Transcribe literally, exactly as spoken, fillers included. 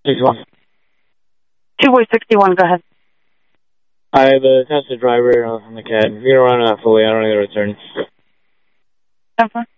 sixty-one. Two boy sixty-one, go ahead. I have a tested driver on the cat. If you're going to run it out fully, I don't need a return. ten four.